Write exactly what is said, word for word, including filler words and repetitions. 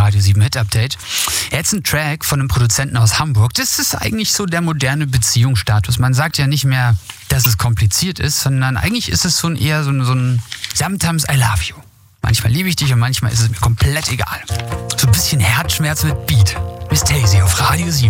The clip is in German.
Radio sieben Hit Update. Jetzt ein Track von einem Produzenten aus Hamburg. Das ist eigentlich so der moderne Beziehungsstatus. Man sagt ja nicht mehr, dass es kompliziert ist, sondern eigentlich ist es so ein eher so ein, so ein Sometimes I love you. Manchmal liebe ich dich und manchmal ist es mir komplett egal. So ein bisschen Herzschmerz mit Beat. Miss Daisy auf Radio sieben.